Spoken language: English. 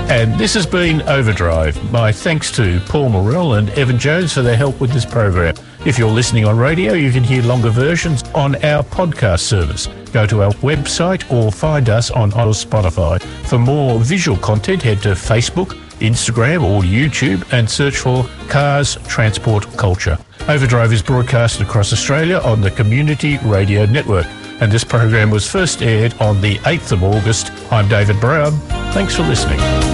And this has been Overdrive. My thanks to Paul Morrell and Evan Jones for their help with this program. If you're listening on radio, you can hear longer versions on our podcast service. Go to our website or find us on Spotify. For more visual content, head to Facebook, Instagram or YouTube and search for Cars Transport Culture. Overdrive is broadcast across Australia on the Community Radio Network, and this program was first aired on the 8th of August. I'm David Brown. Thanks for listening.